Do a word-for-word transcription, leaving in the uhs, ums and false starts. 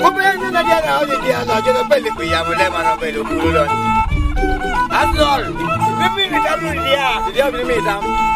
Open na dia na odi dia na je pele pe ya mo le ma no pe do kuro lo. That's all. Me me ta mu dia. Dia me me ta.